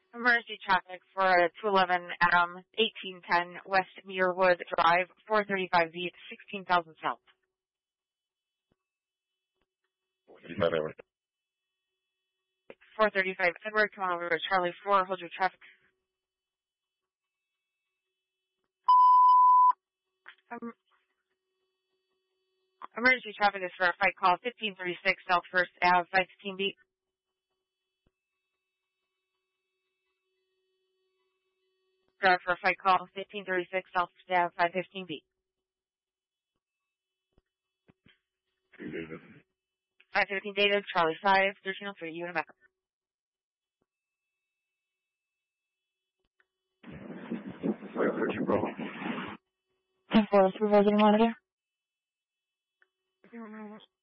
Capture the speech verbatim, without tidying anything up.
Emergency traffic for two eleven Adam, eighteen ten West Muirwood Drive, four thirty-five V, sixteen thousand South. four thirty-five Edward, come on over to Charlie four, hold your traffic. Um, emergency traffic is for a fight call, fifteen thirty-six South First Ave, five fifteen B. Drive for a fight call, fifteen thirty-six South First Ave, five fifteen B. five fifteen David, Charlie five, thirteen oh three, you in a backup. ten four, supervisor monitor.